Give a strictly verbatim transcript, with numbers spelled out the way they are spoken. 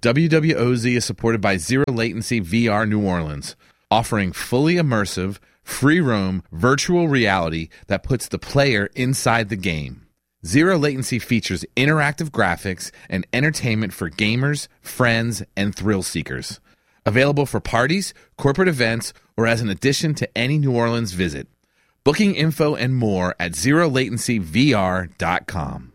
W W O Z is supported by Zero Latency V R New Orleans, offering fully immersive, free roam virtual reality that puts the player inside the game. Zero Latency features interactive graphics and entertainment for gamers, friends, and thrill seekers. Available for parties, corporate events, or as an addition to any New Orleans visit. Booking info and more at zero latency v r dot com.